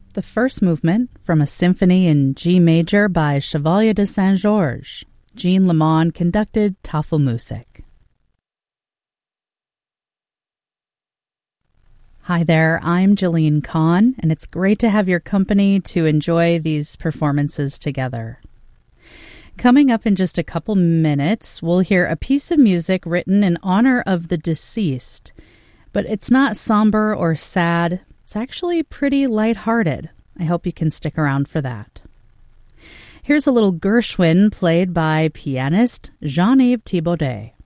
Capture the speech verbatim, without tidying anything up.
The first movement from a symphony in G major by Chevalier de Saint-Georges. Jean Lemond conducted Tafelmusik. Hi there, I'm Jillian Kahn, and it's great to have your company to enjoy these performances together. Coming up in just a couple minutes, we'll hear a piece of music written in honor of the deceased. But it's not somber or sad. It's actually pretty lighthearted. I hope you can stick around for that. Here's a little Gershwin played by pianist Jean-Yves Thibaudet.